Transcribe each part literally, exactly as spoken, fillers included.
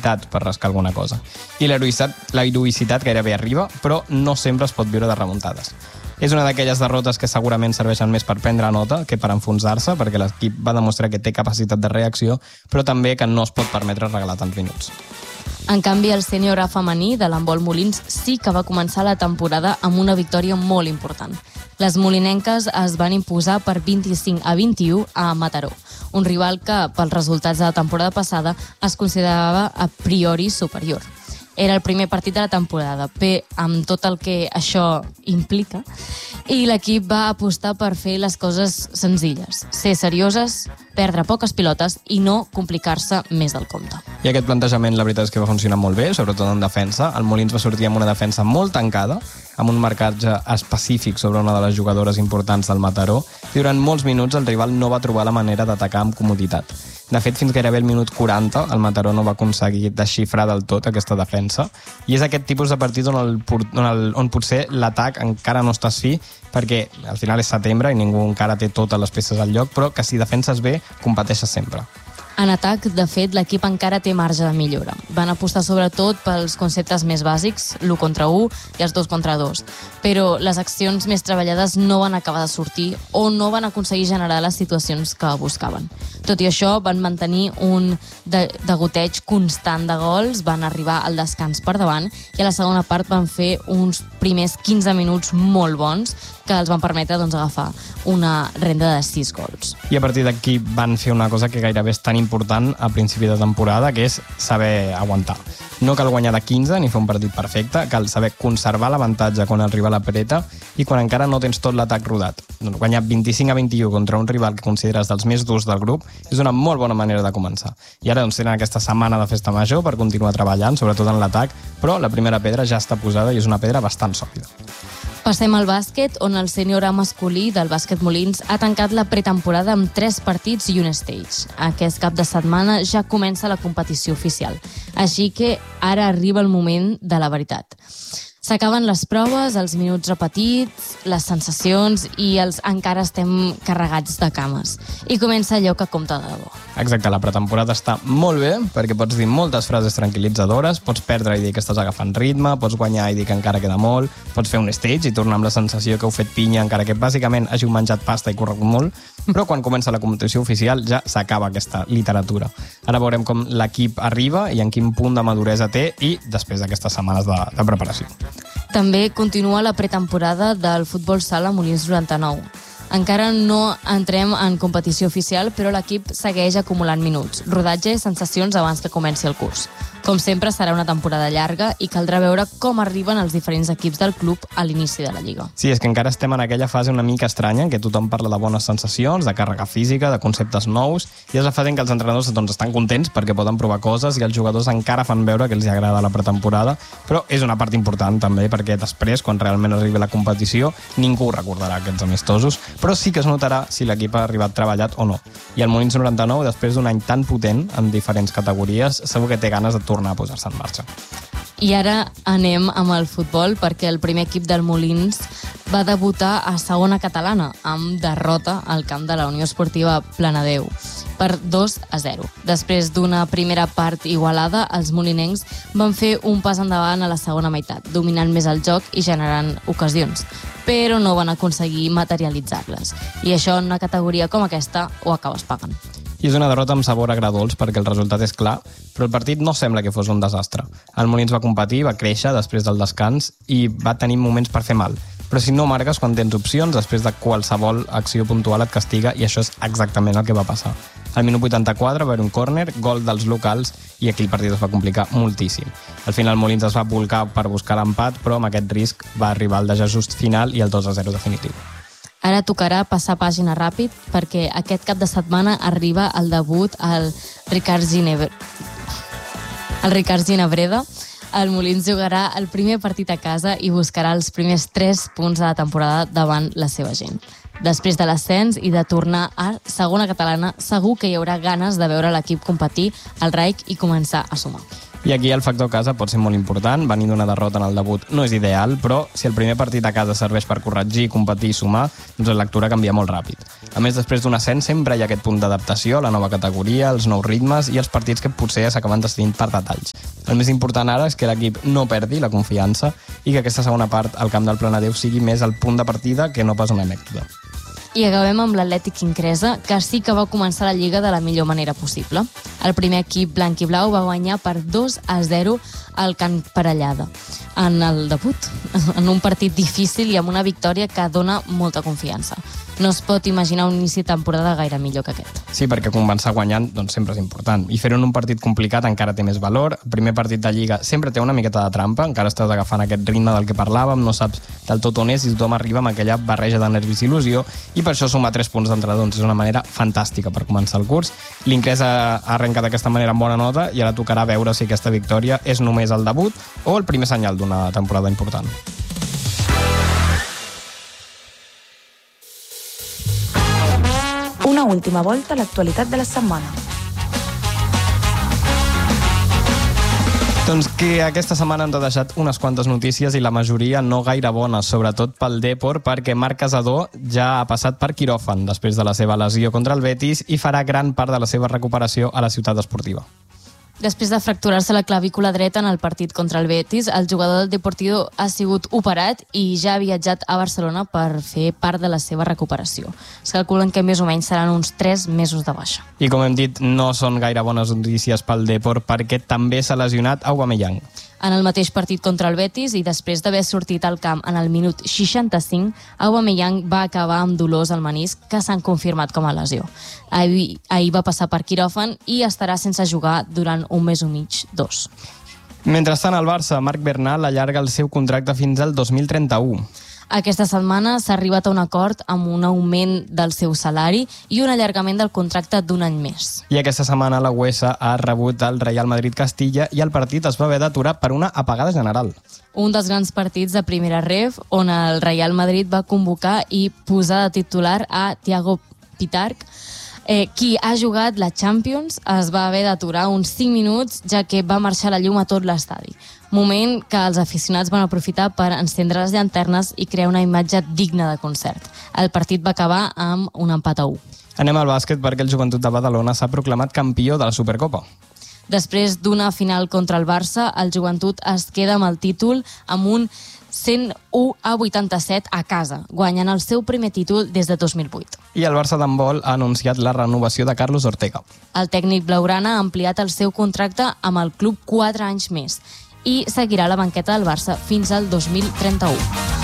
necessitat per rascar alguna cosa. I l'heroïcitat, la heroïcitat gairebé arriba, però no sempre es pot viure de remuntades. És una d'aquelles derrotes que segurament serveixen més per prendre nota que per enfonsar-se, perquè l'equip va demostrar que té capacitat de reacció, però també que no es pot permetre regalar tants minuts. En canvi, el sènior A femení de l'handbol Molins sí que va començar la temporada amb una victòria molt important. Les molinenques es van imposar per vint-i-cinc a vint-i-u a Mataró, un rival que, pels resultats de la temporada passada, es considerava a priori superior. Era el primer partit de la temporada, bé, amb tot el que això implica, i l'equip va apostar per fer les coses senzilles, ser serioses, perdre poques pilotes i no complicar-se més del compte. I aquest plantejament, la veritat és que va funcionar molt bé, sobretot en defensa. El Molins va sortir amb una defensa molt tancada, amb un marcatge específic sobre una de les jugadores importants del Mataró, i durant molts minuts el rival no va trobar la manera d'atacar amb comoditat. De fet, fins gairebé el minut quaranta, el Mataró no va aconseguir desxifrar del tot aquesta defensa, i és aquest tipus de partit on, el, on, el, on potser l'atac encara no està fi, perquè al final és setembre i ningú encara té totes les peces al lloc, però que si defenses bé, competeixes sempre. En atac, de fet, l'equip encara té marge de millora. Van apostar sobretot pels conceptes més bàsics, l'u contra u i els dos contra dos. Però les accions més treballades no van acabar de sortir o no van aconseguir generar les situacions que buscaven. Tot i això, van mantenir un degoteig constant de gols, van arribar al descans per davant i a la segona part van fer uns primers quinze minuts molt bons que els van permetre doncs, agafar una renda de sis gols. I a partir d'aquí van fer una cosa que gairebé és tan important a principi de temporada, que és saber aguantar. No cal guanyar de quinze ni fer un partit perfecte, cal saber conservar l'avantatge quan el rival apreta i quan encara no tens tot l'atac rodat. Guanyar vint-i-cinc a vint-i-u contra un rival que consideres dels més durs del grup és una molt bona manera de començar. I ara doncs, tenen aquesta setmana de festa major per continuar treballant, sobretot en l'atac, però la primera pedra ja està posada i és una pedra bastant sòlida. Passem al bàsquet, on el sènior A masculí del Bàsquet Molins ha tancat la pretemporada amb tres partits i un stage. Aquest cap de setmana ja comença la competició oficial, així que ara arriba el moment de la veritat. S'acaben les proves, els minuts repetits, les sensacions i els encara estem carregats de cames. I comença allò que compta de debò. Exacte, la pretemporada està molt bé perquè pots dir moltes frases tranquil·litzadores, pots perdre i dir que estàs agafant ritme, pots guanyar i dir que encara queda molt, pots fer un stage i tornar amb la sensació que heu fet pinya encara que bàsicament hàgiu menjat pasta i corregut molt, però quan comença la competició oficial ja s'acaba aquesta literatura. Ara veurem com l'equip arriba i en quin punt de maduresa té i després d'aquestes setmanes de, de preparació. També continua la pretemporada del futbol sala Molins noranta-nou. Encara no entrem en competició oficial, però l'equip segueix acumulant minuts, rodatge i sensacions abans que comenci el curs. Com sempre, serà una temporada llarga i caldrà veure com arriben els diferents equips del club a l'inici de la Lliga. Sí, és que encara estem en aquella fase una mica estranya en què tothom parla de bones sensacions, de càrrega física, de conceptes nous, i és la fase en què els entrenadors doncs, estan contents perquè poden provar coses i els jugadors encara fan veure que els agrada la pretemporada, però és una part important també perquè després, quan realment arribi la competició, ningú recordarà aquests amistosos, però sí que es notarà si l'equip ha arribat treballat o no. I el Molins noranta-nou, després d'un any tan potent en diferents categories, segur que té ganes de tornar a posar-se en marxa. I ara anem amb el futbol perquè el primer equip del Molins va debutar a segona catalana amb derrota al camp de la Unió Esportiva Planadeu per dos a zero. Després d'una primera part igualada, els molinencs van fer un pas endavant a la segona meitat, dominant més el joc i generant ocasions, però no van aconseguir materialitzar-les. I això en una categoria com aquesta ho acabes pagant. I és una derrota amb sabor agredolç perquè el resultat és clar, però el partit no sembla que fos un desastre. El Molins va competir, va créixer després del descans i va tenir moments per fer mal. Però si no marques quan tens opcions, després de qualsevol acció puntual et castiga, i això és exactament el que va passar. Al minut vuitanta-quatre va haver un córner, gol dels locals, i aquí el partit es va complicar moltíssim. Al final el Molins es va volcar per buscar l'empat, però amb aquest risc va arribar el desajust final i el dos a zero definitiu. Ara tocarà passar pàgina ràpid perquè aquest cap de setmana arriba el debut al Ricard Ginebra. El Ricard Ginebreda. El Molins jugarà el primer partit a casa i buscarà els primers tres punts de la temporada davant la seva gent. Després de l'ascens i de tornar a segona catalana, segur que hi haurà ganes de veure l'equip competir al Raic i començar a sumar. I aquí el factor casa pot ser molt important. Venir d'una derrota en el debut no és ideal, però si el primer partit a casa serveix per corregir, competir i sumar, doncs la lectura canvia molt ràpid. A més, després d'un ascens sempre hi ha aquest punt d'adaptació a la nova categoria, els nous ritmes i els partits que potser s'acaben decidint per detalls. El més important ara és que l'equip no perdi la confiança i que aquesta segona part al camp del Planadeu sigui més el punt de partida que no pas una anècdota. I acabem amb l'Atlètic Incresa, que sí que va començar la Lliga de la millor manera possible. El primer equip blanc i blau va guanyar per dos a zero al Can Parellada en el debut, en un partit difícil i amb una victòria que dona molta confiança. No es pot imaginar un inici de temporada gaire millor que aquest. Sí, perquè començar guanyant doncs, sempre és important. I fer-ho en un partit complicat encara té més valor. El primer partit de Lliga sempre té una miqueta de trampa, encara estàs agafant aquest ritme del que parlàvem, no saps del tot on és i tothom arriba amb aquella barreja de nervis i il·lusió, i per això sumar tres punts d'entrada doncs, és una manera fantàstica per començar el curs. L'Ingrés ha arrencat d'aquesta manera amb bona nota i ara tocarà veure si aquesta victòria és només el debut o el primer senyal d'una temporada important. Una última volta a l'actualitat de la setmana. Doncs que aquesta setmana ens ha deixat unes quantes notícies i la majoria no gaire bones, sobretot pel Depor, perquè Marc Casador ja ha passat per quiròfan després de la seva lesió contra el Betis i farà gran part de la seva recuperació a la ciutat esportiva. Després de fracturar-se la clavícula dreta en el partit contra el Betis, el jugador del Deportivo ha sigut operat i ja ha viatjat a Barcelona per fer part de la seva recuperació. Es calculen que més o menys seran uns tres mesos de baixa. I com hem dit, no són gaire bones notícies pel Depor perquè també s'ha lesionat Aubameyang. En el mateix partit contra el Betis i després d'haver sortit al camp en el minut seixanta-cinc, Aubameyang va acabar amb dolors al menisc que s'han confirmat com a lesió. Ahir, ahir va passar per quiròfan i estarà sense jugar durant un mes i mig, dos. Mentrestant, el Barça, Marc Bernal, allarga el seu contracte fins al dos mil trenta-u. Aquesta setmana s'ha arribat a un acord amb un augment del seu salari i un allargament del contracte d'un any més. I aquesta setmana la UEFA ha rebut el Real Madrid-Castilla i el partit es va haver d'aturar per una apagada general. Un dels grans partits de primera ref on el Real Madrid va convocar i posar de titular a Thiago Pitarch, Eh, qui ha jugat la Champions, es va haver d'aturar uns cinc minuts ja que va marxar la llum a tot l'estadi. Moment que els aficionats van aprofitar per encendre les llanternes i crear una imatge digna de concert. El partit va acabar amb un empat a u. Anem al bàsquet perquè el Joventut de Badalona s'ha proclamat campió de la Supercopa. Després d'una final contra el Barça, el Joventut es queda amb el títol amb un cent u a vuitanta-set a casa, guanyant el seu primer títol des de dos mil vuit. I el Barça d'handbol ha anunciat la renovació de Carlos Ortega. El tècnic blaugrana ha ampliat el seu contracte amb el club quatre anys més i seguirà a la banqueta del Barça fins al dos mil trenta-u.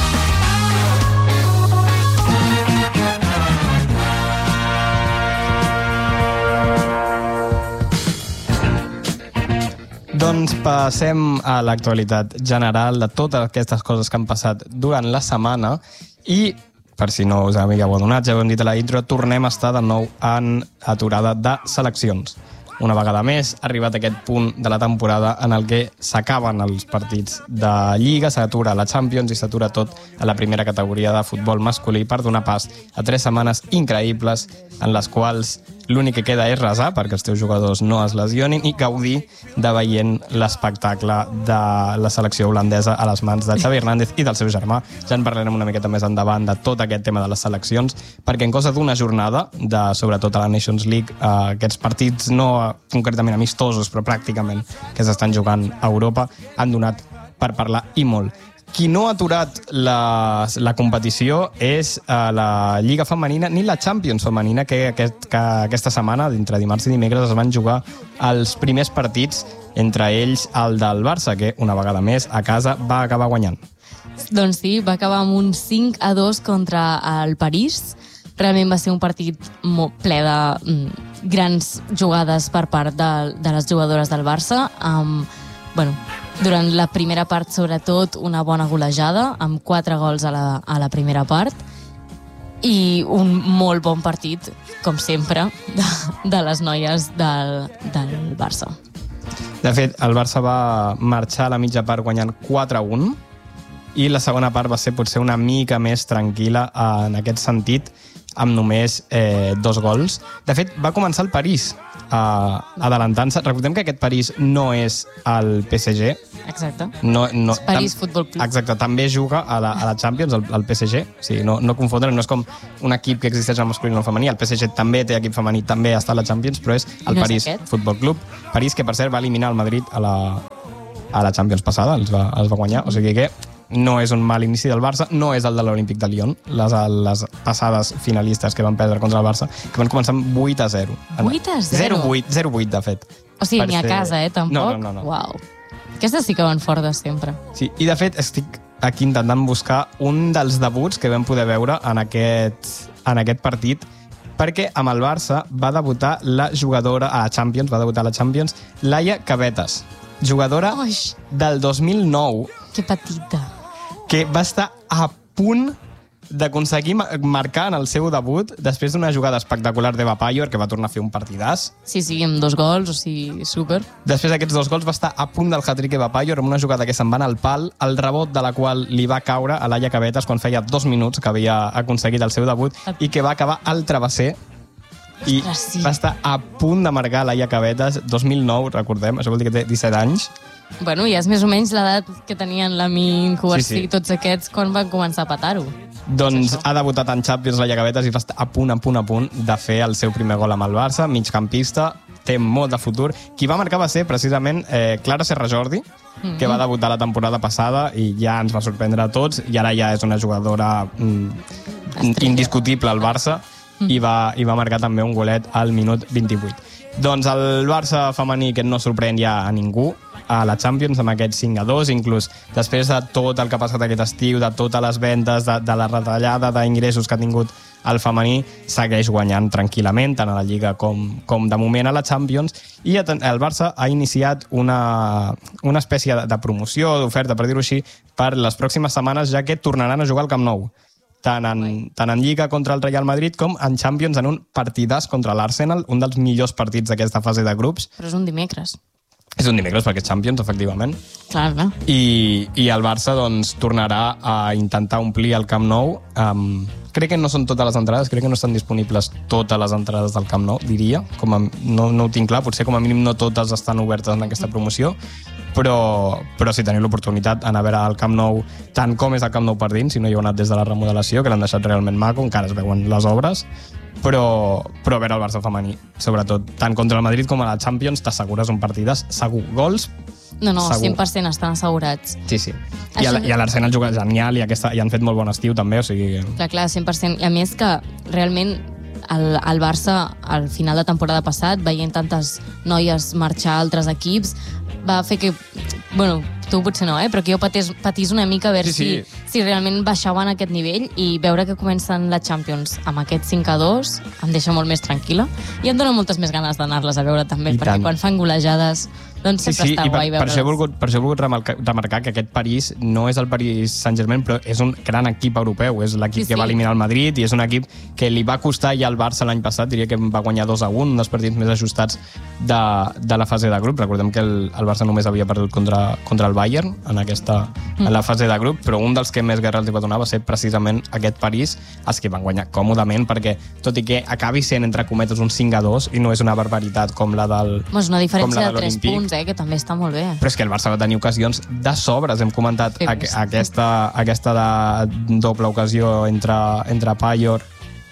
Doncs passem a l'actualitat general de totes aquestes coses que han passat durant la setmana i, per si no us havíeu adonat, ja ho hem dit a la intro, tornem a estar de nou en aturada de seleccions. Una vegada més, ha arribat aquest punt de la temporada en el que s'acaben els partits de Lliga, s'atura la Champions i s'atura tot a la primera categoria de futbol masculí per donar pas a tres setmanes increïbles en les quals l'únic que queda és resar perquè els teus jugadors no es lesionin i gaudir de veient l'espectacle de la selecció holandesa a les mans de Xavi Hernández i del seu germà. Ja en parlarem una miqueta més endavant de tot aquest tema de les seleccions, perquè en cosa d'una jornada, de, sobretot a la Nations League, eh, aquests partits no concretament amistosos, però pràcticament que s'estan jugant a Europa, han donat per parlar i molt. Qui no ha aturat la, la competició és uh, la Lliga Femenina ni la Champions Femenina, que, aquest, que aquesta setmana, entre dimarts i dimecres, es van jugar els primers partits, entre ells el del Barça, que una vegada més a casa va acabar guanyant. Doncs sí, va acabar amb un cinc a dos contra el París. Realment va ser un partit molt ple de mm, grans jugades per part de, de les jugadores del Barça, amb, bueno, durant la primera part, sobretot, una bona golejada, amb quatre gols a la, a la primera part, i un molt bon partit, com sempre, de, de les noies del, del Barça. De fet, el Barça va marxar a la mitja part guanyant quatre a un, i la segona part va ser potser una mica més tranquil·la en aquest sentit, amb només eh, dos gols. De fet, va començar el París Uh, adelantant-se. Recordem que aquest París no és el P S G. Exacte. No, no, és París tam, Futbol Club. Exacte, també juga a la, a la Champions, el, el P S G. O sigui, no, no confondre, no és com un equip que existeix en masculí o femení. El P S G també té equip femení, també està a la Champions, però és el no París Futbol Club. París, que per cert va eliminar el Madrid a la, a la Champions passada, els va, els va guanyar. O sigui que no és un mal inici del Barça, no és el de l'Olímpic de Lyon, les, les passades finalistes que van perdre contra el Barça, que van començar amb vuit a zero. vuit a zero? zero vuit, de fet. O sigui, ni a ser... casa, eh, tampoc? No, no, no. no. Uau. Aquestes sí que van fort de sempre. Sí, i de fet estic aquí intentant buscar un dels debuts que vam poder veure en aquest, en aquest partit, perquè amb el Barça va debutar la jugadora a la Champions, va debutar a la Champions, Laia Cabetes, jugadora Oix. del dos mil nou. Que petita. Que va estar a punt d'aconseguir marcar en el seu debut després d'una jugada espectacular d'Eva Payor, que va tornar a fer un partidàs. Sí, sí, amb dos gols, o sigui, súper. Després d'aquests dos gols va estar a punt del hat-trick Eva Payor amb una jugada que se'n va anar al pal, el rebot de la qual li va caure a Laia Cabetes quan feia dos minuts que havia aconseguit el seu debut i que va acabar al travesser. I Ostres, sí. va estar a punt de marcar Laia Cabetes, dos mil nou, recordem, això vol dir que té disset anys. Bueno, ja és més o menys l'edat que tenien l'Amin, Cubarsí, Sí, sí. tots aquests, quan van començar a petar-ho. Doncs ha debutat en Champions Laia Cabetes i va estar a punt, a punt, a punt de fer el seu primer gol amb el Barça, migcampista, té molt de futur. Qui va marcar va ser precisament eh, Clara Serra Jordi, mm-hmm. que va debutar la temporada passada i ja ens va sorprendre a tots, i ara ja és una jugadora mm, indiscutible al Barça, mm. i, va, i va marcar també un golet al minut vint-i-vuit. Doncs el Barça femení, que no sorprèn ja a ningú, a la Champions amb aquest cinc a dos, inclús després de tot el que ha passat aquest estiu, de totes les vendes, de, de la retallada d'ingressos que ha tingut el femení, segueix guanyant tranquil·lament, tant a la Lliga com, com de moment a la Champions, i el Barça ha iniciat una, una espècie de, de promoció, d'oferta, per dir-ho així, per les pròximes setmanes, ja que tornaran a jugar al Camp Nou, tant en, tant en Lliga contra el Real Madrid com en Champions en un partidàs contra l'Arsenal, un dels millors partits d'aquesta fase de grups. Però és un dimecres. És un dimecres perquè és Champions, efectivament. Clar, no? I, i el Barça doncs, tornarà a intentar omplir el Camp Nou. Um, crec que no són totes les entrades, crec que no estan disponibles totes les entrades del Camp Nou, diria. Com a, no, no ho tinc clar, potser com a mínim no totes estan obertes en aquesta promoció, però, però si teniu l'oportunitat d'anar a veure el Camp Nou, tant com és el Camp Nou per dins, si no hi heu anat des de la remodelació, que l'han deixat realment maco, encara es veuen les obres, però, però a veure el Barça femení, sobretot, tant contra el Madrid com a la Champions, t'assegures un partidàs segur. Gols, No, no, segur. cent per cent estan assegurats. Sí, sí. I, Això... a, i a l'Arsenal juga genial i, aquesta, i han fet molt bon estiu també, o sigui... Clar, clar, cent per cent. I a més que realment el, el Barça al final de temporada passat, veient tantes noies marxar a altres equips, va fer que... Bueno, tu potser no, eh? Però que jo patís, patís una mica a veure Sí, sí. si, si realment baixaven aquest nivell, i veure que comencen la Champions amb aquest cinc a dos em deixa molt més tranquil·la i em dona moltes més ganes d'anar-les a veure també, I perquè tant. quan fan golejades doncs Sí, sempre sí, està i per, guai per, això he veure'ls. volgut, per això he volgut remarcar, remarcar que aquest París no és el Paris Saint-Germain, però és un gran equip europeu. És l'equip Sí, que sí. va eliminar el Madrid i és un equip que li va costar ja al Barça l'any passat, diria que va guanyar dos a un, un dels partits més ajustats de, de la fase de grup. Recordem que el, el Barça només havia perdut contra, contra el Bayern en, aquesta, en la fase de grup, però un dels que més guerra els va donar va ser precisament aquest París, els que van guanyar còmodament, perquè tot i que acabi sent, entre cometes, un cinc a dos, i no és una barbaritat com la del Bueno, és una com diferència la de tres l'Olímpic. punts, eh, que també està molt bé. Però és que el Barça va tenir ocasions de sobres. Hem comentat Sí, aqu sí. aquesta, aquesta de doble ocasió entre, entre Payor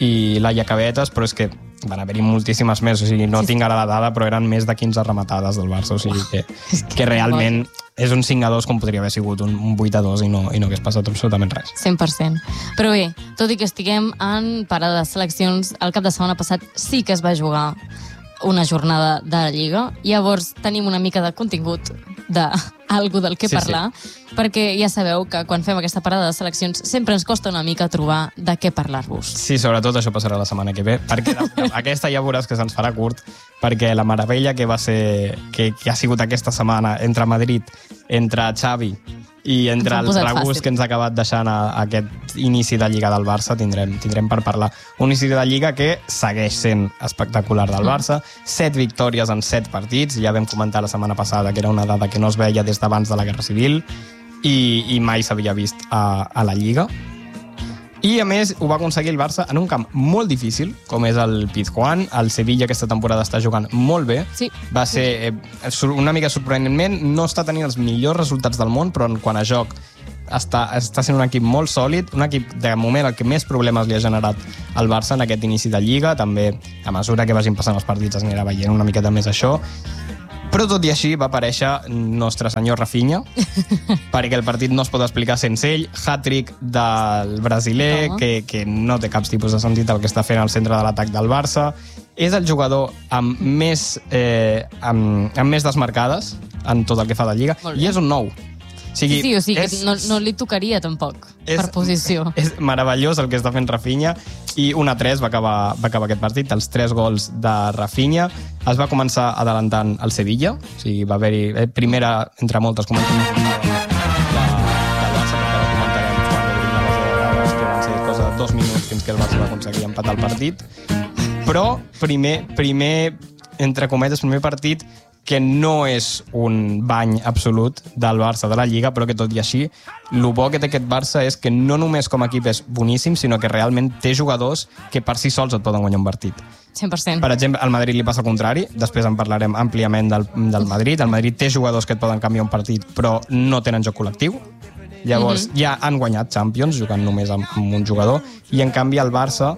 i Laia Cabetes, però és que van haver-hi moltíssimes més. O sigui, no Sí, sí. tinc ara la dada, però eren més de quinze rematades del Barça. O sigui que, És que que realment és un cinc a dos com podria haver sigut un, un vuit a dos i no, i no hagués passat absolutament res. cent per cent. Però bé, tot i que estiguem en parada de seleccions, el cap de setmana passat sí que es va jugar una jornada de la Lliga. Llavors tenim una mica de contingut, de algo del que Sí, sí. parlar, perquè ja sabeu que quan fem aquesta parada de seleccions sempre ens costa una mica trobar de què parlar-vos. Sí, sobretot això passarà la setmana que ve, perquè la, aquesta ja veuràs que se'ns farà curt, perquè la meravella que va ser, que, que ha sigut aquesta setmana entre Madrid, entre Xavi i entre Ens ho han el posat regust fàcil. que ens ha acabat deixant a, a aquest inici de Lliga del Barça, tindrem, tindrem per parlar. Un inici de Lliga que segueix sent espectacular del Barça, set victòries en set partits, ja vam comentar la setmana passada que era una dada que no es veia des d'abans de la Guerra Civil i, i mai s'havia vist a, a la Lliga. I, a més, ho va aconseguir el Barça en un camp molt difícil, com és el Pizjuán. El Sevilla aquesta temporada està jugant molt bé. Sí. Va ser eh, una mica sorprenentment. No està tenint els millors resultats del món, però en quant a joc està, està sent un equip molt sòlid, un equip, de moment, el que més problemes li ha generat al Barça en aquest inici de Lliga. També, a mesura que vagin passant els partits, es anirà veient una miqueta més això. Però tot i així va aparèixer nostre senyor Rafinha, perquè el partit no es pot explicar sense ell. Hat-trick del brasiler, que, que no té cap tipus de sentit el que està fent al centre de l'atac del Barça. És el jugador amb més, eh, amb, amb més desmarcades en tot el que fa de Lliga, i és un nou. O sigui, sí, sí, o sigui és, que no, no li tocaria tampoc, és, per posició. És meravellós el que està fent Rafinha, i un a tres va acabar, va acabar aquest partit, els tres gols de Rafinha. Es va començar adelantant el Sevilla, o sigui, va haver-hi eh, primera, entre moltes comentaris de, del Barça, perquè ara comentarem quan obrim la base de dades, que van ser cosa de dos minuts fins que el Barça va aconseguir empatar el partit. Però primer, primer entre cometes, primer partit que no és un bany absolut del Barça de la Lliga, però que tot i així, el bo que té aquest Barça és que no només com a equip és boníssim, sinó que realment té jugadors que per si sols et poden guanyar un partit. cent per cent. Per exemple, al Madrid li passa el contrari, després en parlarem àmpliament del, del Madrid. El Madrid té jugadors que et poden canviar un partit, però no tenen joc col·lectiu. Llavors, mm-hmm. ja han guanyat Champions jugant només amb, amb un jugador, i en canvi al Barça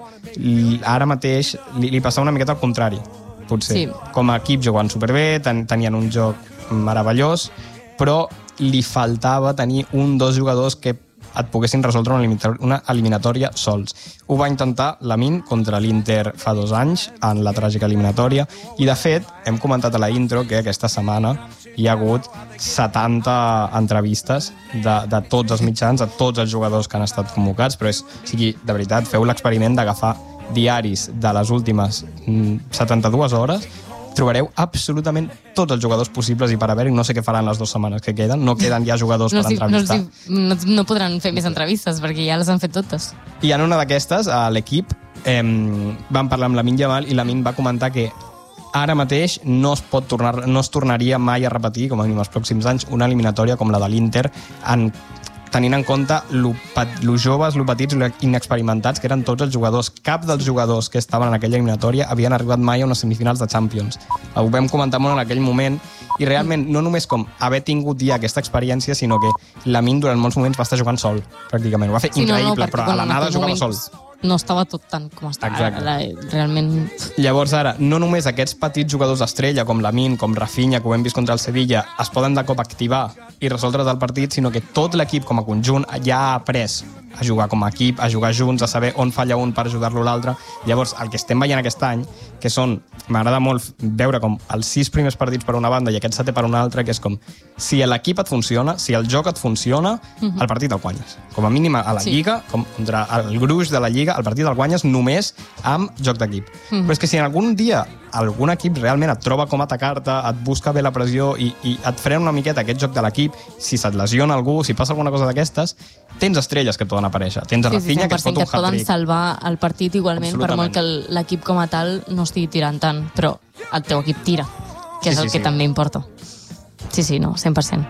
ara mateix li, li passa una miqueta al contrari. Potser. Sí. Com a equip jugant superbé, ten, tenien un joc meravellós, però li faltava tenir un dos jugadors que et poguessin resoldre una eliminatòria, una eliminatòria sols. Ho va intentar Lamine contra l'Inter fa dos anys, en la tràgica eliminatòria, i de fet, hem comentat a la intro que aquesta setmana hi ha hagut setanta entrevistes de, de tots els mitjans, de tots els jugadors que han estat convocats, però és, o sigui, de veritat, feu l'experiment d'agafar diaris de les últimes setanta-dues hores, trobareu absolutament tots els jugadors possibles, i per haver-hi no sé què faran les dues setmanes que queden, no queden ja jugadors no, per entrevistar. No, no, no podran fer més entrevistes, perquè ja les han fet totes. I en una d'aquestes, a l'equip, eh, vam parlar amb Lamine Yamal, i Lamine va comentar que ara mateix no es pot tornar, no es tornaria mai a repetir, com a mínim els pròxims anys, una eliminatòria com la de l'Inter, en tenint en compte lo, lo joves, lo petits, lo inexperimentats que eren tots els jugadors. Cap dels jugadors que estaven en aquella eliminatòria havien arribat mai a unes semifinals de Champions. Ho vam comentar molt en aquell moment, i realment no només com haver tingut ja aquesta experiència, sinó que Lamine durant molts moments va estar jugant sol, pràcticament. Ho va fer sí, increïble, no, no, però a l'anada jugava sol. No estava tot tant com està. Ara, realment... Llavors ara, no només aquests petits jugadors estrella com Lamine, com Rafinha, que ho hem vist contra el Sevilla, es poden de cop activar i resoldre's el partit, sinó que tot l'equip com a conjunt ja ha après a jugar com a equip, a jugar junts, a saber on falla un per ajudar-lo l'altre. Llavors, el que estem veient aquest any, que són, m'agrada molt veure com els sis primers partits per una banda i aquest setè per una altra, que és com, si l'equip et funciona, si el joc et funciona, uh-huh. el partit el guanyes. Com a mínim a la sí. Lliga, com contra el gruix de la Lliga, el partit el guanyes només amb joc d'equip. Uh-huh. Però és que si en algun dia algun equip realment et troba com atacar-te, et busca bé la pressió i, i et frena una miqueta aquest joc de l'equip, si se't lesiona algú, si passa alguna cosa d'aquestes, tens estrelles que et poden aparèixer. Tens a Rafinha, sí, sí, que et pot un hat-trick. Que et poden salvar el partit igualment, per molt que l'equip com a tal no estigui tirant tant, però el teu equip tira, que sí, és el sí, que sí. també importa. Sí, sí, no, cent per cent.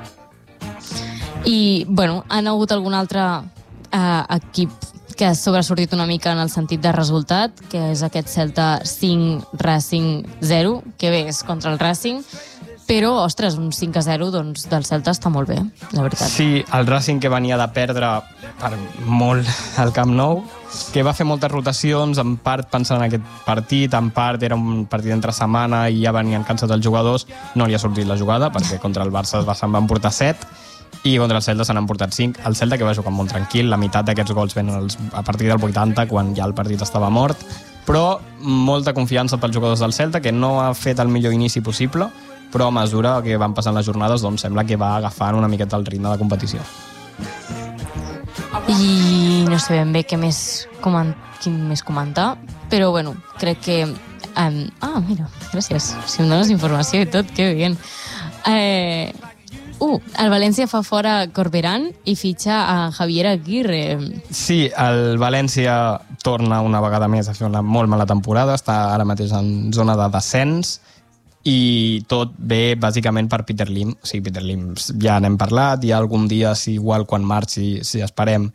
I, bueno, han hagut algun altre eh, equip que ha sobresortit una mica en el sentit de resultat, que és aquest Celta cinc, Racing zero, que bé, és contra el Racing, però, ostres, un cinc a zero doncs, del Celta està molt bé, la veritat. Sí, el Racing que venia de perdre per molt al Camp Nou, que va fer moltes rotacions, en part pensant en aquest partit, en part era un partit entre setmana i ja venien cansats els jugadors, no li ha sortit la jugada, perquè contra el Barça se'n van portar set, i contra el Celta se n'han portat cinc. El Celta que va jugar molt tranquil, la meitat d'aquests gols venen a partir del vuitanta, quan ja el partit estava mort, però molta confiança pels jugadors del Celta, que no ha fet el millor inici possible, però a mesura que van passant les jornades doncs sembla que va agafant una miqueta el ritme de competició. I no sé ben bé què més, coment... quin més comentar, però bueno, crec que... Um... Ah, mira, gràcies. Si em dones informació i tot, que bien. Eh... Uh, el València fa fora Corberán i fitxa a Javier Aguirre. Sí, el València torna una vegada més a fer una molt mala temporada, està ara mateix en zona de descens, i tot ve bàsicament per Peter Lim. O sigui, Peter Lim ja n'hem parlat, i algun dia, si igual quan marxi, si esperem,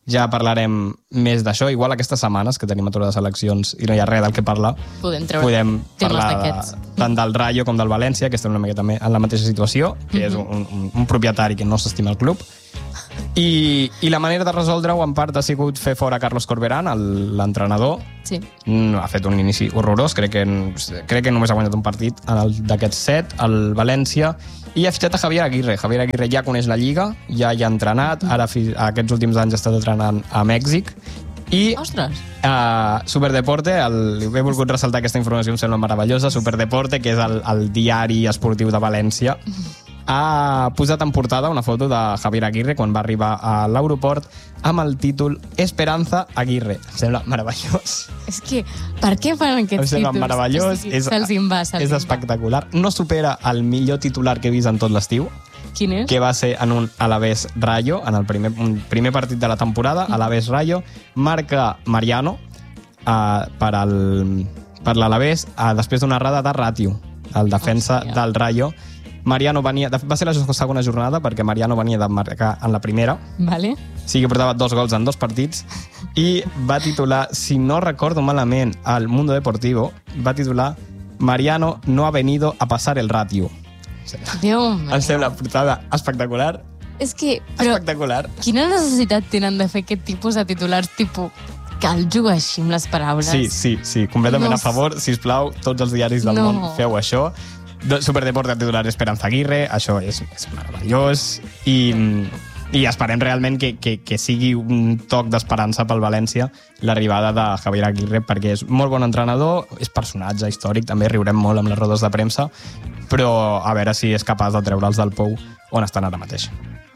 ja parlarem més d'això. Igual aquestes setmanes que tenim aturades eleccions i no hi ha res del que parlar, podem, treure podem temes parlar d'aquests. de, tant del Rayo com del València, que estem una mica també en la mateixa situació, que és un, un, un propietari que no s'estima el club. I, I la manera de resoldre-ho en part ha sigut fer fora Carlos Corberán, el- l'entrenador. Sí. Mm, Ha fet un inici horrorós, crec que, crec que només ha guanyat un partit en el- d'aquests set, el València, i ha fitxat a Javier Aguirre. Javier Aguirre ja coneix la Lliga, ja hi ha entrenat, ara fi- aquests últims anys ha estat entrenant a Mèxic, i Ostres! uh, Superdeporte, el, he volgut ressaltar aquesta informació, em sembla meravellosa. Superdeporte, que és el, el diari esportiu de València, ha posat en portada una foto de Javier Aguirre quan va arribar a l'aeroport amb el títol Esperanza Aguirre. Em sembla meravellós. És que, per què fan Em aquests sembla títols? meravellós. O sigui, se'ls en va, se'ls és en va. espectacular. No supera el millor titular que he vist en tot l'estiu, Quin és? que va ser en un Alavés Rayo, en el primer, un primer partit de la temporada, Alavés Rayo, marca Mariano uh, per, al, per l'Alavés uh, després d'una errada de Ràtio, el defensa Hòstia. del Rayo. Mariano venia, va ser la segona jornada perquè Mariano venia de marcar en la primera, Vale. sí que portava dos gols en dos partits i va titular, si no recordo malament, al Mundo Deportivo, va titular Mariano no ha venido a pasar el ratio. Déu Em meu. sembla portada espectacular, És que, però, espectacular. quina necessitat tenen de fer aquest tipus de titulars, tipus, que el juga així amb les paraules? Sí, sí, sí, completament No a favor. Sisplau, tots els diaris del No. món, feu això. De- Superdeporte titular Esperanza Aguirre, això és, és meravellós. I, i esperem realment que, que, que sigui un toc d'esperança pel València l'arribada de Javier Aguirre, perquè és molt bon entrenador, és personatge històric, també riurem molt amb les rodes de premsa, però a veure si és capaç de treure'ls del pou on estan ara mateix.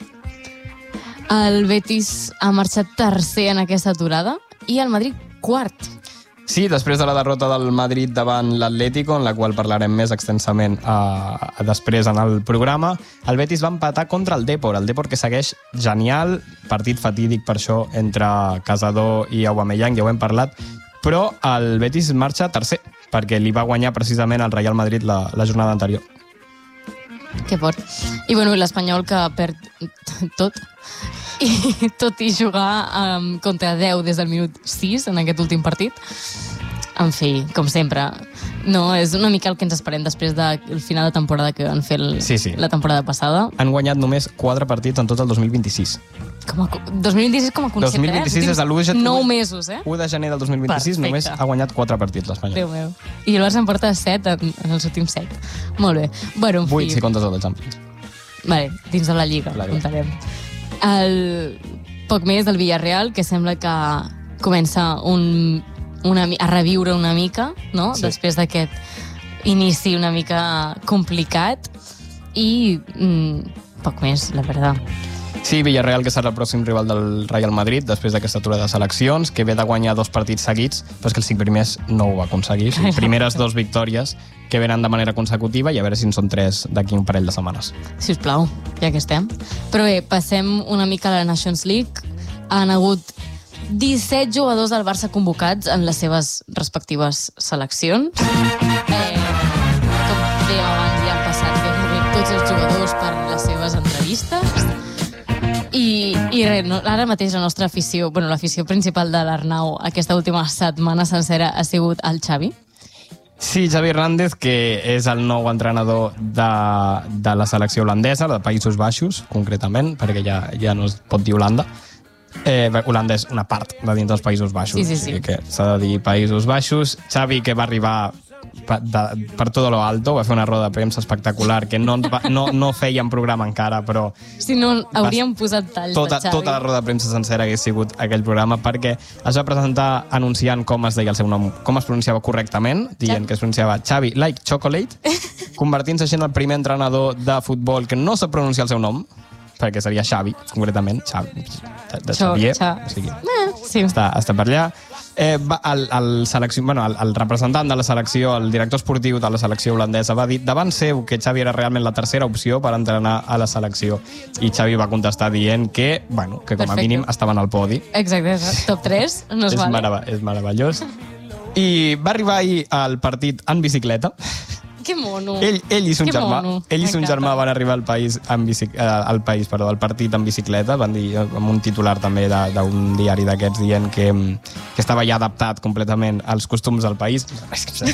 El Betis ha marxat tercer en aquesta aturada i el Madrid quart. Sí, després de la derrota del Madrid davant l'Atlético, en la qual parlarem més extensament uh, després en el programa, el Betis va empatar contra el Depor, el Depor que segueix genial, partit fatídic per això entre Casador i Aubameyang, ja ho hem parlat, però el Betis marxa tercer, perquè li va guanyar precisament el Real Madrid la, la jornada anterior. Que fort. I bueno, l'Espanyol que perd tot. I tot i jugar um, contra deu des del minut sis en aquest últim partit. En fi, com sempre, no, és una mica el que ens esperem després del final de temporada que van fer el, Sí, sí. la temporada passada. Han guanyat només quatre partits en tot el dos mil vint-i-sis. Com a, dos mil vint-i-sis com a concepte, dos mil vint-i-sis eh? és l'u de nou mesos, eh? u de gener del dos mil vint-i-sis, Perfecte. només ha guanyat quatre partits l'Espanyol. Déu meu. I el Barça en porta set en, en els últims set. Molt bé. Bueno, en vuit fi. si comptes el de Champions. Vale, dins de la Lliga, La Lliga. comptarem. El poc més del Villarreal, que sembla que comença un, una, mi- a reviure una mica, no? Sí. Després d'aquest inici una mica complicat. I mm, poc més, la veritat. Sí, Villarreal, que serà el pròxim rival del Real Madrid, després d'aquesta aturada de seleccions, que ve de guanyar dos partits seguits, però és que els cinc primers no ho va aconseguir. O sigui, primeres dos victòries que venen de manera consecutiva i a veure si en són tres d'aquí un parell de setmanes. Si us plau, ja que estem. Però bé, passem una mica a la Nations League. Han hagut disset jugadors del Barça convocats en les seves respectives seleccions. Eh, com dèiem abans, ja han passat gairebé tots els jugadors per les seves entrevistes. I, i res, no, ara mateix la nostra afició, bueno, l'afició principal de l'Arnau aquesta última setmana sencera ha sigut el Xavi. Sí, Xavi Hernández, que és el nou entrenador de, de la selecció holandesa, de Països Baixos, concretament, perquè ja, ja no es pot dir Holanda. Eh, Holanda és una part de dins dels Països Baixos, Sí, sí, o sí. sigui que s'ha de dir Països Baixos. Xavi, que va arribar per, de, per tot lo alto, va fer una roda de premsa espectacular, que no, va, no, no fèiem programa encara, però Si no, hauríem posat talls tota, del Xavi. tota la roda de premsa sencera hagués sigut aquell programa, perquè es va presentar anunciant com es deia el seu nom, com es pronunciava correctament, dient Xavi. que es pronunciava Xavi like chocolate, convertint-se així en el primer entrenador de futbol que no sap pronunciar el seu nom, perquè seria Xavi, concretament, Xavi, de, de Xo- Xavier, Xa- o sigui, Eh, sí. està, està per allà. Eh, va, el, el, selecció, bueno, el, el representant de la selecció, el director esportiu de la selecció holandesa, va dir davant seu que Xavi era realment la tercera opció per entrenar a la selecció. I Xavi va contestar dient que, bueno, que com a Perfecte. mínim estaven al podi. Exacte, top tres, no es és, vale. merava, és meravellós. I va arribar ahir al partit en bicicleta. Que mono. Ell, ell i son Que germà, mono. ell i son M'encanta. germà van arribar al país, en bici, eh, al país, perdó, al partit en bicicleta, van dir, amb un titular també de- d'un diari d'aquests dient que, que estava ja adaptat completament als costums del país. És que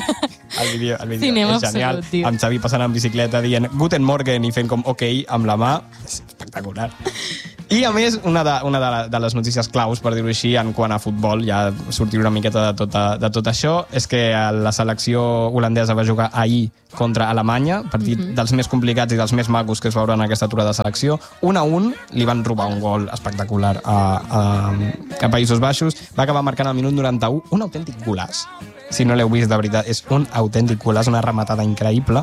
el vídeo, el vídeo Cinema és genial, absolut, tio. amb Xavi passant en bicicleta dient Guten Morgen i fent com ok amb la mà. És espectacular. I, a més, una de, una de, la, de les notícies claus, per dir-ho així, en quant a futbol, ja sortir una miqueta de tot, de tot això, és que la selecció holandesa va jugar ahir contra Alemanya, partit mm -hmm. dels més complicats i dels més macos que es veurà en aquesta aturada de selecció. Un a un, li van robar un gol espectacular a, a, a Països Baixos. Va acabar marcant al minut noranta-u, un autèntic golaç. Si no l'heu vist, de veritat, és un autèntic golaç, una rematada increïble.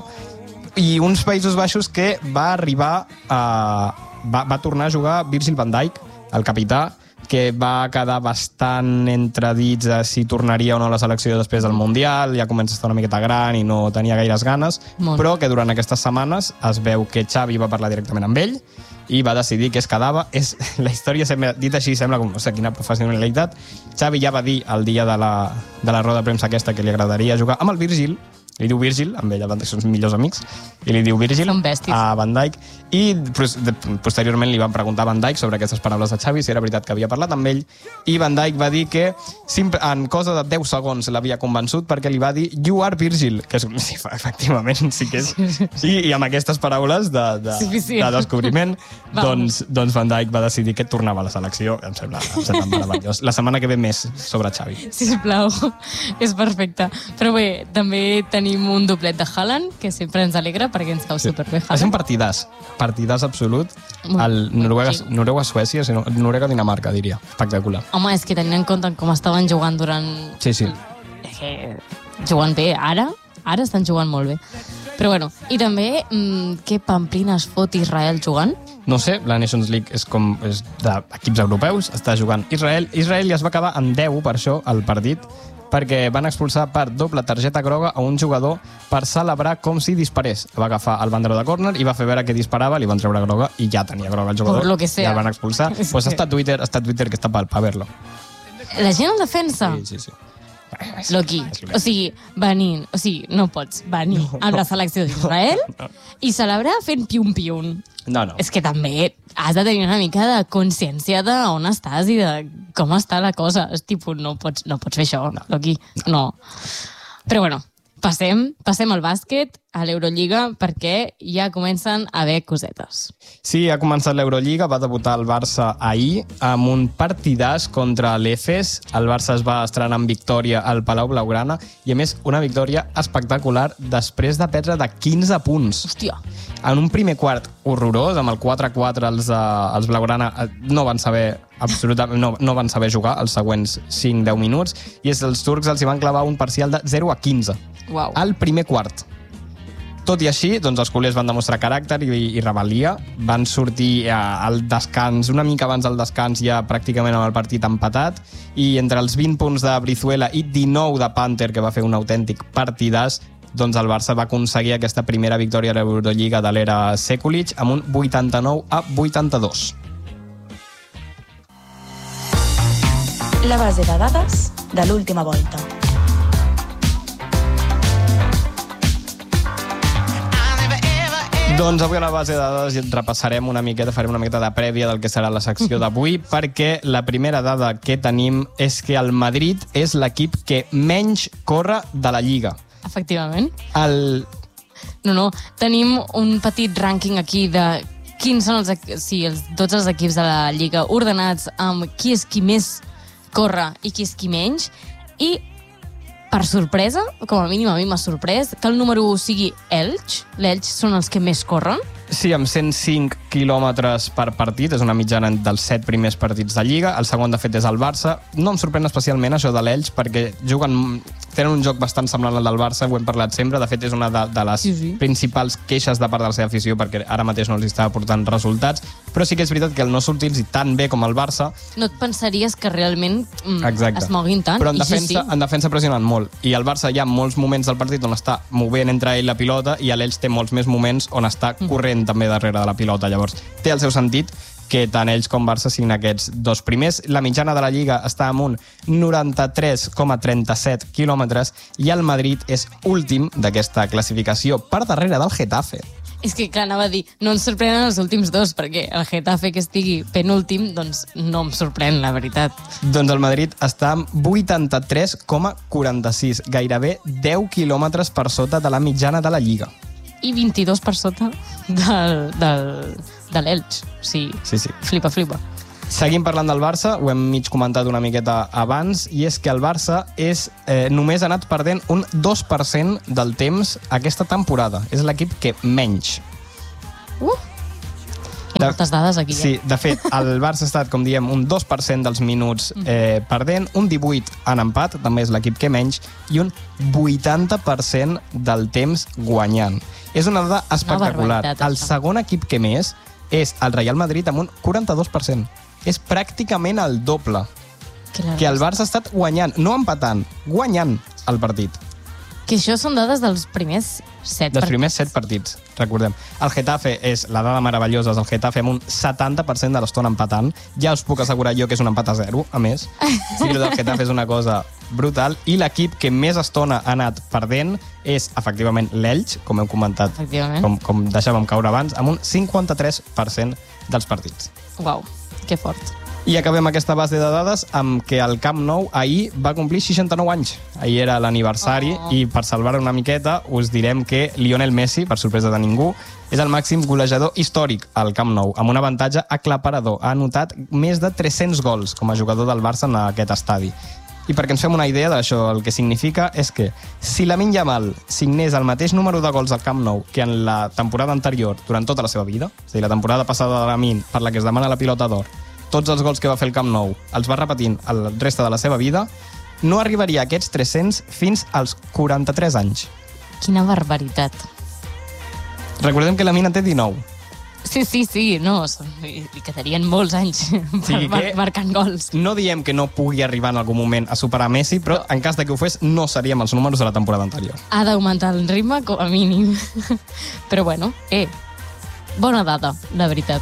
I uns Països Baixos que va arribar a... Va, va tornar a jugar Virgil van Dijk, el capità, que va quedar bastant entre dits a si tornaria o no a la selecció després del Mundial, ja comença a estar una miqueta gran i no tenia gaires ganes, Molt. però que durant aquestes setmanes es veu que Xavi va parlar directament amb ell i va decidir que es quedava. És, la història, sembla, dit així, sembla com, no sé, quina professionalitat. Xavi ja va dir el dia de la, de la roda de premsa aquesta que li agradaria jugar amb el Virgil, li diu Virgil, amb ell Van Dijk són millors amics, i li diu Virgil Són bèsties. a Van Dijk, i posteriorment li van preguntar a Van Dijk sobre aquestes paraules de Xavi, si era veritat que havia parlat amb ell, i Van Dijk va dir que simple, en cosa de deu segons l'havia convençut perquè li va dir You are Virgil, que és, sí, efectivament sí que és, i, i amb aquestes paraules de, de, Sí, sí. de descobriment, Vamos. doncs, doncs Van Dijk va decidir que tornava a la selecció. Em sembla, em sembla meravellós. La setmana que ve més sobre Xavi. Sisplau, és perfecte. Però bé, també tenim un doblet de Haaland, que sempre ens alegra perquè ens cau superbé Va ser un Haaland. partidàs, partidàs absolut. Molt- El Noruega, sí. Noruega-Suècia, sinó Noruega-Dinamarca, diria. Espectacular. Home, és que tenint en compte com estaven jugant durant... Sí, sí. És que jugant bé, ara, ara estan jugant molt bé. Però bueno, i també, mmm, què pamplina es fot Israel jugant? No sé, la Nations League és com és d'equips europeus, està jugant Israel. Israel ja es va acabar en deu, per això, el partit, perquè van expulsar per doble targeta groga a un jugador per celebrar com si disparés. Va agafar el bandero de córner i va fer veure que disparava, li van treure groga i ja tenia groga el jugador. Por lo que sea. Ja el van expulsar. Es Pues que- està a Twitter, està a Twitter que està per, per verlo. La gent el defensa? Sí, sí, sí. És- Loqui, és o sigui, venint, o sigui, no pots venir amb la selecció d'Israel i celebrar fent pium-pium. No, no. És que també has de tenir una mica de consciència d'on estàs i de com està la cosa. És tipus, no pots, no pots fer això, no. Loqui, no. Però bueno, passem, passem al bàsquet, a l'Eurolliga, perquè ja comencen a haver cosetes. Sí, ha començat l'Eurolliga, va debutar el Barça ahir amb un partidàs contra l'Efes. El Barça es va estrenar amb victòria al Palau Blaugrana i, a més, una victòria espectacular després de perdre de quinze punts. Hòstia, En un primer quart horrorós, amb el quatre a quatre, els, uh, els Blaugrana eh, no van saber absolutament no, no van saber jugar els següents cinc a deu minuts i és, els turcs els hi van clavar un parcial de zero a quinze uau. al primer quart. Tot i així, doncs, els culers van demostrar caràcter i, i rebel·lia. Van sortir eh, al descans, una mica abans del descans, ja pràcticament amb el partit empatat, i entre els vint punts de Brizuela i dinou de Panther, que va fer un autèntic partidàs, doncs el Barça va aconseguir aquesta primera victòria a l'Eurolliga de l'era Sekulic amb un vuitanta-nou a vuitanta-dos. La base de dades de l'última volta. Doncs avui a la base de dades repassarem una miqueta, farem una miqueta de prèvia del que serà la secció d'avui, perquè la primera dada que tenim és que el Madrid és l'equip que menys corre de la Lliga. Efectivament. El... No, no, tenim un petit rànquing aquí de quins són els, equ- sí, els, tots els equips de la Lliga ordenats amb qui és qui més corre i qui és qui menys. I, per sorpresa, com a mínim a mi m'ha sorprès, que el número u sigui Elx. L'Elx són els que més corren. Sí, amb cent cinc quilòmetres per partit, és una mitjana dels set primers partits de Lliga. El segon, de fet, és el Barça. No em sorprèn especialment això de l'Elx, perquè juguen, tenen un joc bastant semblant al del Barça, ho hem parlat sempre. De fet, és una de, de les Sí, sí. principals queixes de part de la seva afició, perquè ara mateix no els està aportant resultats. Però sí que és veritat que el no sortir-los tan bé com el Barça, No et pensaries que realment mm, exacte, es moguin tant. però en I sí, defensa, sí. en defensa pressionen molt. I el Barça hi ha molts moments del partit on està movent entre ell la pilota i l'Elx té molts més moments on està corrent també darrere de la pilota. Llavors, té el seu sentit, que tant ells com Barça siguin aquests dos primers. La mitjana de la Lliga està en un noranta-tres coma trenta-set quilòmetres i el Madrid és últim d'aquesta classificació per darrere del Getafe. És que, clar, anava a dir, no ens sorprenen els últims dos, perquè el Getafe que estigui penúltim, doncs no em sorprèn, la veritat. Doncs el Madrid està amb vuitanta-tres coma quaranta-sis, gairebé deu quilòmetres per sota de la mitjana de la Lliga. I vint-i-dos per sota del, del, de l'Elx. O sigui, sí, sí. flipa, flipa. Seguim parlant del Barça, ho hem mig comentat una miqueta abans, i és que el Barça és, eh, només ha anat perdent un dos per cent del temps aquesta temporada. És l'equip que menys. Uh! Hi ha moltes dades aquí. Sí, de fet, el Barça ha estat, com diem, un dos per cent dels minuts eh, perdent, un divuit en empat, també és l'equip que menys, i un vuitanta per cent del temps guanyant. És una dada espectacular. Una el segon equip que més és el Real Madrid amb un quaranta-dos per cent. És pràcticament el doble que el Barça ha estat guanyant, no empatant, guanyant el partit. Que això són dades dels primers set dels partits. primers set partits, recordem. El Getafe és, la dada meravellosa, és el Getafe amb un setanta per cent de l'estona empatant. Ja us puc assegurar jo que és un empat a zero, a més. Sí, el del Getafe és una cosa brutal. I l'equip que més estona ha anat perdent és, efectivament, l'Elx, com hem comentat, com, com deixàvem caure abans, amb un cinquanta-tres per cent dels partits. Uau, que fort. I acabem aquesta base de dades amb que el Camp Nou ahir va complir seixanta-nou anys. Ahir era l'aniversari oh. i per salvar una miqueta us direm que Lionel Messi, per sorpresa de ningú, és el màxim golejador històric al Camp Nou, amb un avantatge aclaparador. Ha anotat més de tres-cents gols com a jugador del Barça en aquest estadi. I perquè ens fem una idea d'això, el que significa és que si Lamine Yamal signés el mateix número de gols al Camp Nou que en la temporada anterior durant tota la seva vida, és a dir, la temporada passada de Lamine, per la que es demana la pilota d'or, tots els gols que va fer el Camp Nou els va repetint el resta de la seva vida, no arribaria a aquests tres-cents fins als quaranta-tres anys. Quina barbaritat. Recordem que Lamine en té dinou. Sí, sí, sí, no, li quedarien molts anys sí, mar marcant gols. No diem que no pugui arribar en algun moment a superar Messi, però en cas de que ho fes no seríem els números de la temporada anterior. Ha d'augmentar el ritme com a mínim. Però bueno, eh, bona data, la veritat.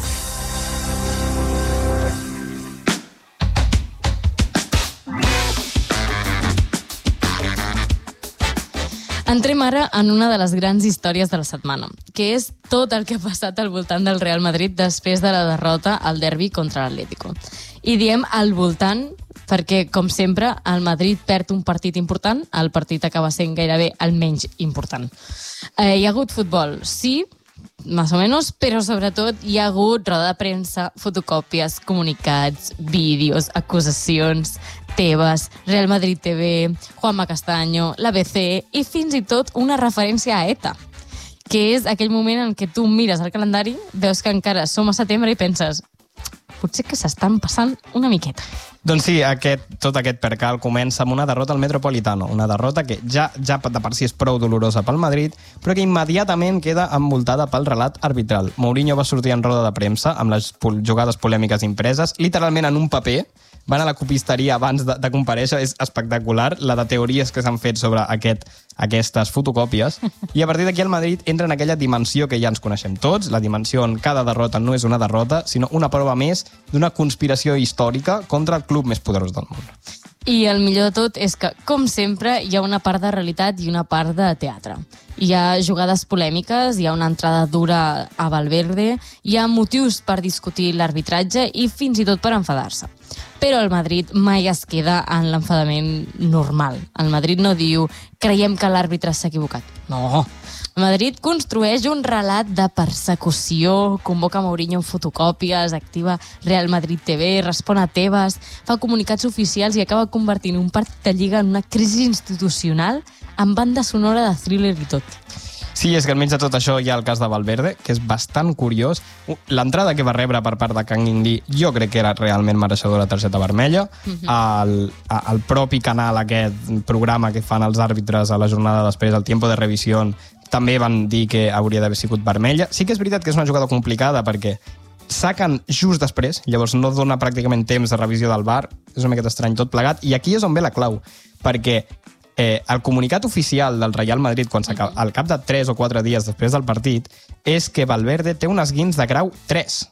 Entrem ara en una de les grans històries de la setmana, que és tot el que ha passat al voltant del Real Madrid després de la derrota al derbi contra l'Atlético. I diem al voltant perquè, com sempre, el Madrid perd un partit important, el partit acaba sent gairebé el menys important. Eh, hi ha hagut futbol, sí, més o menys, però sobretot hi ha hagut roda de premsa, fotocòpies, comunicats, vídeos, acusacions, Tebas, Real Madrid T V, Juanma Castaño, l'A B C i fins i tot una referència a ETA, que és aquell moment en què tu mires el calendari, veus que encara som a setembre i penses potser que s'estan passant una miqueta. Doncs sí, aquest, tot aquest percal comença amb una derrota al Metropolitano, una derrota que ja, ja de per si és prou dolorosa pel Madrid, però que immediatament queda envoltada pel relat arbitral. Mourinho va sortir en roda de premsa amb les jugades polèmiques impreses, literalment en un paper, van a la copisteria abans de, de comparèixer, és espectacular, la de teories que s'han fet sobre aquest, aquestes fotocòpies, i a partir d'aquí el Madrid entra en aquella dimensió que ja ens coneixem tots, la dimensió on cada derrota no és una derrota, sinó una prova més d'una conspiració històrica contra el club més poderós del món. I el millor de tot és que, com sempre, hi ha una part de realitat i una part de teatre. Hi ha jugades polèmiques, hi ha una entrada dura a Valverde, hi ha motius per discutir l'arbitratge i fins i tot per enfadar-se. Però el Madrid mai es queda en l'enfadament normal. El Madrid no diu creiem que l'àrbitre s'ha equivocat. No. El Madrid construeix un relat de persecució, convoca Mourinho en fotocòpies, activa Real Madrid T V, respon a Tebas, fa comunicats oficials i acaba convertint un partit de Lliga en una crisi institucional amb banda sonora de thriller i tot. Sí, és que enmig de tot això hi ha el cas de Valverde, que és bastant curiós. L'entrada que va rebre per part de Kang In-lee jo crec que era realment mereixedora de targeta vermella. Uh-huh. el, el propi canal, aquest programa que fan els àrbitres a la jornada després, el Tiempo de Revisión, també van dir que hauria d'haver sigut vermella. Sí que és veritat que és una jugada complicada perquè saquen just després, llavors no dona pràcticament temps de revisió del V A R, és una miqueta estrany tot plegat, i aquí és on ve la clau, perquè Eh, el comunicat oficial del Real Madrid, quan s'acaba, al cap de tres o quatre dies després del partit, és que Valverde té un esguins de grau tres.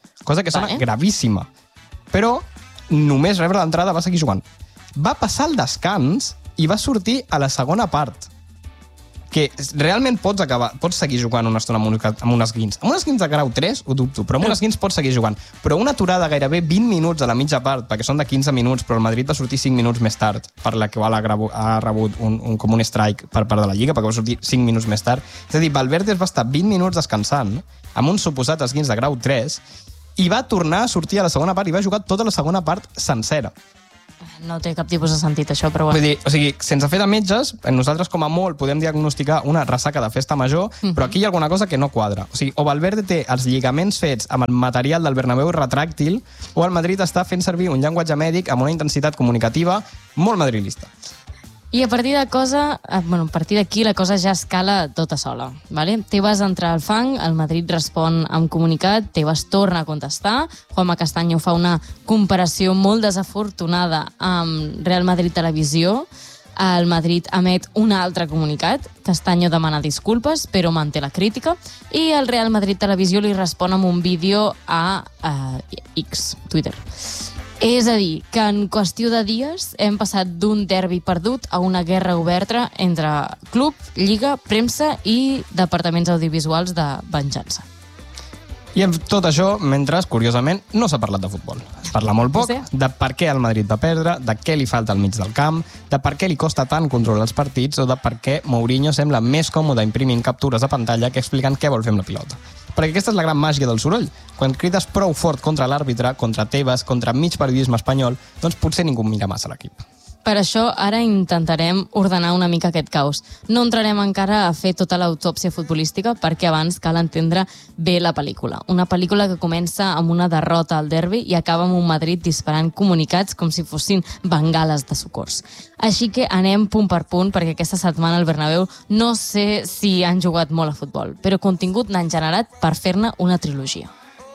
cosa que sona Vale. gravíssima. Però només rebre l'entrada va seguir jugant. Va passar el descans i va sortir a la segona part. Que realment pots acabar, pots seguir jugant una estona amb un, amb un esguins. Amb un esguins de grau tres, ho dubto, però amb un esguins pots seguir jugant. Però una aturada gairebé vint minuts a la mitja part, perquè són de quinze minuts, però el Madrid va sortir cinc minuts més tard, per la qual ha, ha rebut un, un, com un strike per part de la Lliga, perquè va sortir cinc minuts més tard. És a dir, Valverde va estar vint minuts descansant, amb un suposat esguins de grau tres, i va tornar a sortir a la segona part i va jugar tota la segona part sencera. No té cap tipus de sentit, això, però bueno. Vull dir, o sigui, sense fer de metges, nosaltres com a molt podem diagnosticar una ressaca de festa major, mm-hmm. però aquí hi ha alguna cosa que no quadra. O sigui, o Valverde té els lligaments fets amb el material del Bernabéu retràctil, o el Madrid està fent servir un llenguatge mèdic amb una intensitat comunicativa molt madrilista. I a partir de cosa, bueno, a partir d'aquí la cosa ja escala tota sola. Vale? Tebas entra al fang, el Madrid respon amb comunicat, Tebas torna a contestar, Juanma Castaño fa una comparació molt desafortunada amb Real Madrid Televisió, el Madrid emet un altre comunicat, Castaño demana disculpes, però manté la crítica, i el Real Madrid Televisió li respon amb un vídeo a, a X, Twitter. És a dir, que en qüestió de dies hem passat d'un derbi perdut a una guerra oberta entre club, lliga, premsa i departaments audiovisuals de venjança. I amb tot això, mentre, curiosament, no s'ha parlat de futbol. Es parla molt poc de per què el Madrid va perdre, de què li falta al mig del camp, de per què li costa tant controlar els partits o de per què Mourinho sembla més còmode imprimint captures de pantalla que explicant què vol fer amb la pilota. Perquè aquesta és la gran màgia del soroll. Quan crides prou fort contra l'àrbitre, contra Tebas, contra mig periodisme espanyol, doncs potser ningú mira massa l'equip. Per això ara intentarem ordenar una mica aquest caos. No entrarem encara a fer tota l'autòpsia futbolística perquè abans cal entendre bé la pel·lícula. Una pel·lícula que comença amb una derrota al derbi i acaba amb un Madrid disparant comunicats com si fossin bengales de socors. Així que anem punt per punt perquè aquesta setmana al Bernabéu no sé si han jugat molt a futbol, però contingut n'han generat per fer-ne una trilogia.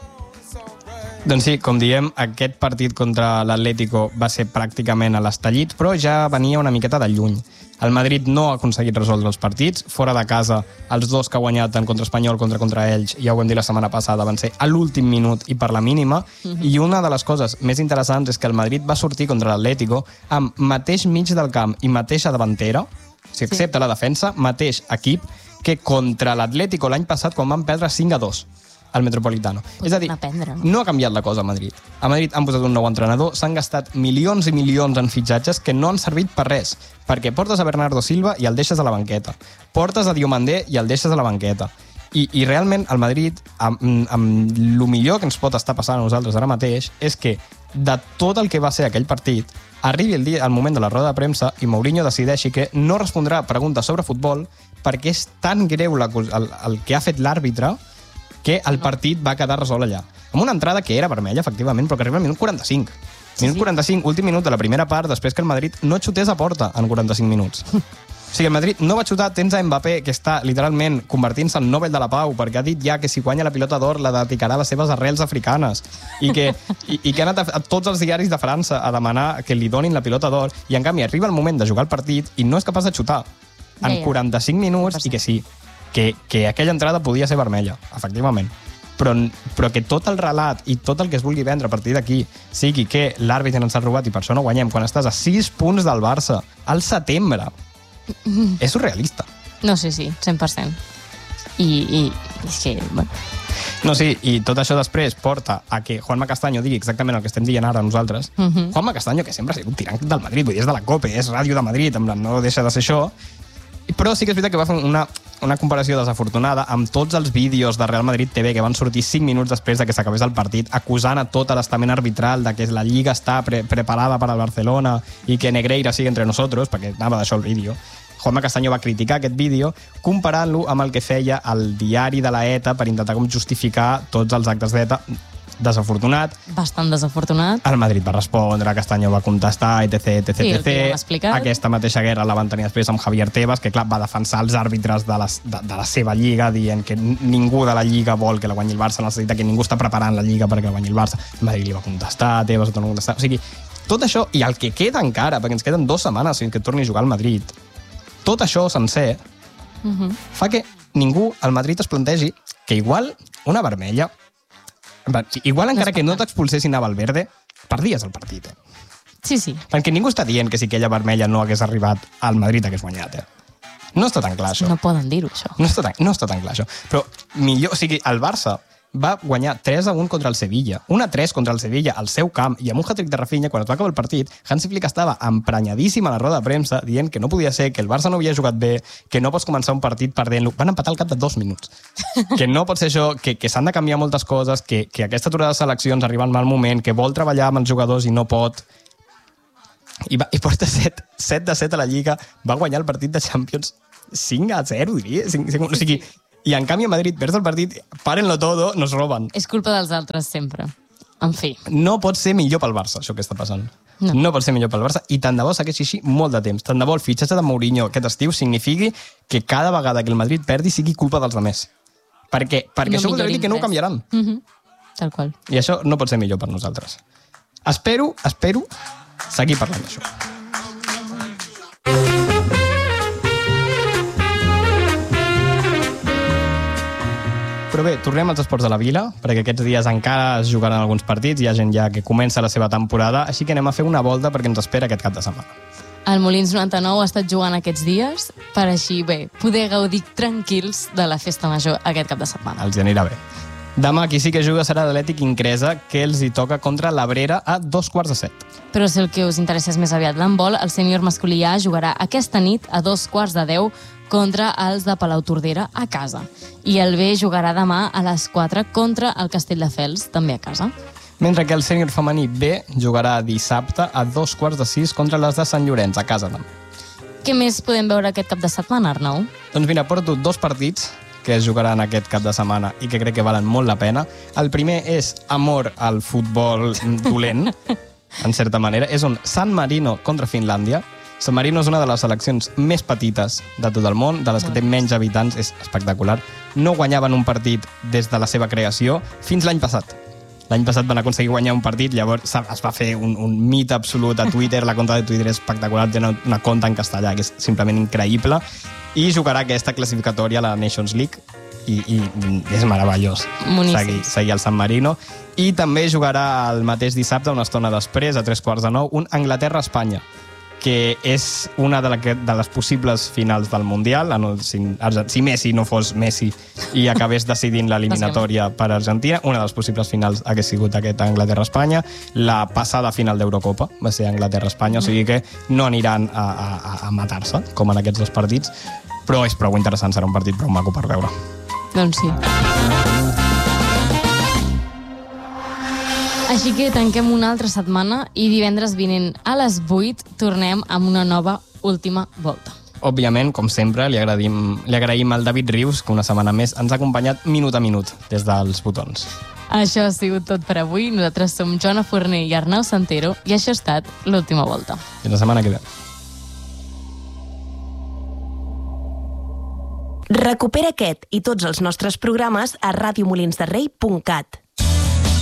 Doncs sí, com diem, aquest partit contra l'Atlético va ser pràcticament a l'estallit, però ja venia una miqueta de lluny. El Madrid no ha aconseguit resoldre els partits. Fora de casa, els dos que ha guanyat tant contra Espanyol contra contra ells, ja ho vam dir la setmana passada, van ser a l'últim minut i per la mínima. Mm-hmm. I una de les coses més interessants és que el Madrid va sortir contra l'Atlético amb mateix mig del camp i mateixa davantera, o sigui, excepte sí. la defensa, mateix equip, que contra l'Atlético l'any passat quan van perdre cinc a dos. Al Metropolitano. Podem és a dir, aprendre, no? no ha canviat la cosa a Madrid. A Madrid han posat un nou entrenador, s'han gastat milions i milions en fitxatges que no han servit per res, perquè portes a Bernardo Silva i el deixes a la banqueta. Portes a Diomandé i el deixes a la banqueta. I, i realment el Madrid, amb, amb el millor que ens pot estar passant a nosaltres ara mateix, és que de tot el que va ser aquell partit, arribi el, dia, el moment de la roda de premsa i Mourinho decideixi que no respondrà a preguntes sobre futbol perquè és tan greu la, el, el que ha fet l'àrbitre que el partit va quedar resolt allà. Amb una entrada que era vermella, efectivament, però que arriba al minut quaranta-cinc. Sí, minut sí. quaranta-cinc, últim minut de la primera part, després que el Madrid no xutés a porta en quaranta-cinc minuts. O sigui, el Madrid no va xutar, tens a Mbappé, que està literalment convertint-se en Nobel de la Pau, perquè ha dit ja que si guanya la pilota d'or la dedicarà a les seves arrels africanes, i que, i, i que ha anat a, a tots els diaris de França a demanar que li donin la pilota d'or, i en canvi arriba el moment de jugar el partit i no és capaç de xutar en quaranta-cinc minuts, i que sí, que, que aquella entrada podia ser vermella, efectivament. Però, però que tot el relat i tot el que es vulgui vendre a partir d'aquí sigui que l'àrbitre ens ha robat i per això no guanyem, quan estàs a sis punts del Barça al setembre, mm. és surrealista. No, sí, sí, cent per cent. I, i sí, bueno. No, sí, i tot això després porta a que Juanma Castaño digui exactament el que estem dient ara nosaltres. Mm-hmm. Juanma Castaño, que sempre ha sigut un tirant del Madrid, vull dir, és de la COPE, és ràdio de Madrid, en plan, no deixa de ser això. Però sí que és veritat que va fer una, una comparació desafortunada amb tots els vídeos de Real Madrid T V que van sortir cinc minuts després de que s'acabés el partit, acusant a tot l'estament arbitral de que la Lliga està pre preparada per al Barcelona i que Negreira sigue entre nosotros, perquè anava d'això el vídeo. Juanma Castaño va criticar aquest vídeo comparant-lo amb el que feia el diari de la ETA per intentar com justificar tots els actes d'ETA. Desafortunat. Bastant desafortunat. El Madrid va respondre, Castaño va contestar, etc, etc, sí, etc. Aquesta mateixa guerra la van tenir després amb Javier Tebas, que clar, va defensar els àrbitres de, les, de, de la seva lliga, dient que ningú de la lliga vol que la guanyi el Barça, en el sentit que ningú està preparant la lliga perquè la guanyi el Barça. El Madrid li va contestar, Tebas va contestar. O sigui, tot això, i el que queda encara, perquè ens queden dues setmanes fins que torni a jugar al Madrid, tot això sencer, uh-huh. fa que ningú al Madrid es plantegi que igual una vermella Igual encara que no t'expulsessin a Valverde, perdies el partit, eh? Sí, sí. Perquè ningú està dient que si aquella vermella no hagués arribat al Madrid hagués guanyat, eh? No està tan clar, això. No poden dir-ho, això. No està tan, no està tan clar, això. Però millor... O sigui, el Barça va guanyar tres a un contra el Sevilla, un a tres contra el Sevilla al seu camp, i amb un hat-trick de Rafinha, quan es va acabar el partit, Hansi Flick estava emprenyadíssim a la roda de premsa dient que no podia ser, que el Barça no havia jugat bé, que no pots començar un partit perdent-lo. Van empatar al cap de dos minuts. Que no pot ser això, que, que s'han de canviar moltes coses, que, que aquesta aturada de seleccions arriba en mal moment, que vol treballar amb els jugadors i no pot... I, va, i porta set de set a la Lliga, va guanyar el partit de Champions cinc a zero, diria. cinc, cinc, o sigui, i en canvi a Madrid perds el partit, párenlo todo, nos roban. És culpa dels altres sempre. En fi. No pot ser millor pel Barça, això que està passant. No. No pot ser millor pel Barça, i tant de bo segueixi així molt de temps. Tant de bo el fitxatge de Mourinho aquest estiu signifiqui que cada vegada que el Madrid perdi sigui culpa dels altres. Perquè, perquè No això vol dir que no ho millorin canviaran. Mm -hmm. Tal qual. I això no pot ser millor per nosaltres. Espero, espero seguir parlant d'això. Però bé, tornem als esports de la vila, perquè aquests dies encara es jugaran alguns partits, hi ha gent ja que comença la seva temporada, així que anem a fer una volta perquè ens espera aquest cap de setmana. El Molins noranta-nou ha estat jugant aquests dies per així, bé, poder gaudir tranquils de la festa major aquest cap de setmana. Els anirà bé. Demà qui sí que juga serà l'Atlètic Incresa, que els hi toca contra l'Abrera a dos quarts de set. Però si el que us interessa és més aviat l'handbol, el sènior masculí A jugarà aquesta nit a dos quarts de deu contra els de Palautordera a casa. I el B jugarà demà a les quatre contra el Castelldefels, també a casa. Mentre que el sènior femení B jugarà dissabte a dos quarts de sis contra les de Sant Llorenç, a casa també. Què més podem veure aquest cap de setmana, Arnau? Doncs mira, porto dos partits que es jugaran aquest cap de setmana i que crec que valen molt la pena. El primer és amor al futbol dolent, en certa manera. És un San Marino contra Finlàndia. San Marino és una de les seleccions més petites de tot el món, de les que té menys habitants, és espectacular. No guanyaven un partit des de la seva creació fins l'any passat. L'any passat van aconseguir guanyar un partit, llavors es va fer un, un mit absolut a Twitter, la conta de Twitter és espectacular, té una, una conta en castellà que és simplement increïble, i jugarà aquesta classificatòria a la Nations League, i, i és meravellós seguir, seguir el San Marino. I també jugarà el mateix dissabte, una estona després, a tres quarts de nou, un Anglaterra-Espanya, que és una de, la, de les possibles finals del Mundial, si, si Messi no fos Messi i acabés decidint l'eliminatòria per Argentina, una de les possibles finals hagués sigut aquest Anglaterra-Espanya. La passada final d'Eurocopa va ser Anglaterra-Espanya, o sigui que no aniran a, a, a matar-se, com en aquests dos partits, però és prou interessant, serà un partit prou maco per veure. Doncs sí. Així que tanquem una altra setmana i divendres vinent a les vuit tornem amb una nova última volta. Òbviament, com sempre, li agraïm, li agraïm al David Rius, que una setmana més ens ha acompanyat minut a minut des dels botons. Això ha sigut tot per avui. Nosaltres som Joana Forner i Arnau Santero i això ha estat l'última volta. Fins la setmana que ve. Recupera aquest i tots els nostres programes a radiomolinsderrei punt cat.